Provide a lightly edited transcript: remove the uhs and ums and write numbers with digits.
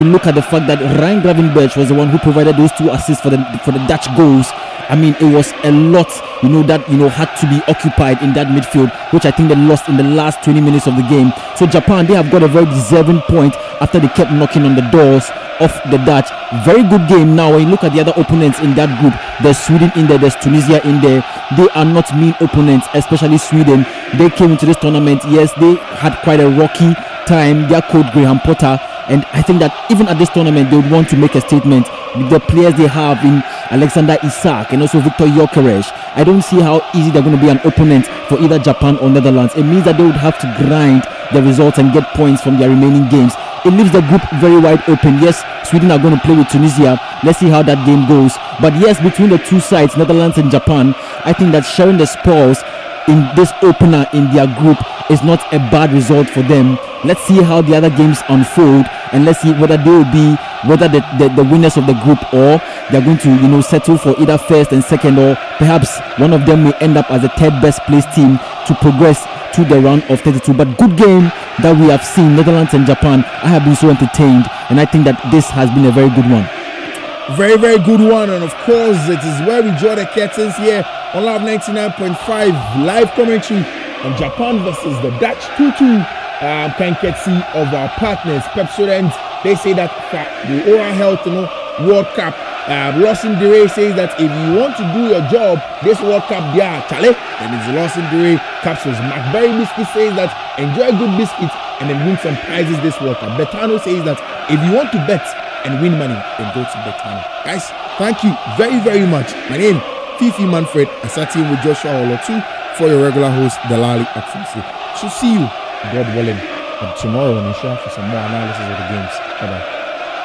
look at the fact that Ryan Gravenberch was the one who provided those 2 assists for the Dutch goals. I mean, it was a lot, that had to be occupied in that midfield, which I think they lost in the last 20 minutes of the game. So Japan, they have got a very deserving point after they kept knocking on the doors of the Dutch. Very good game. Now, when you look at the other opponents in that group, there's Sweden in there, there's Tunisia in there. They are not mean opponents, especially Sweden. They came into this tournament. Yes, they had quite a rocky time. Their coach Graham Potter. And I think that even at this tournament, they would want to make a statement with the players they have in Alexander Isak and also Victor Gyökeres. I don't see how easy they're going to be an opponent for either Japan or Netherlands. It means that they would have to grind the results and get points from their remaining games. It leaves the group very wide open. Yes, Sweden are going to play with Tunisia. Let's see how that game goes. But yes, between the two sides, Netherlands and Japan, I think that sharing the spoils in this opener in their group is not a bad result for them. Let's see how the other games unfold, and let's see whether they will be the winners of the group, or they're going to settle for either first and second, or perhaps one of them may end up as the third best placed team to progress to the round of 32. But good game that we have seen, Netherlands and Japan. I have been so entertained, and I think that this has been a very good one. Very, very good one. And of course, it is where we draw the curtains here on Love 99.5 live commentary on Japan versus the Dutch. 2-2 courtesy of our partners Pepsodent. They say that for the oral health World Cup, Lawson Dere says that if you want to do your job this World Cup, Charlie, then it's Lawson Dere capsules. McBerry Biscuit says that enjoy good biscuits and then win some prizes this World Cup. Betano says that if you want to bet and win money, then go to Betano. Guys, thank you very, very much. My name Fifi Manfred. I sat in with Joshua Olotu for your regular host Delali Atunsi. So see you, God willing, tomorrow on the show for some more analysis of the games. Bye bye.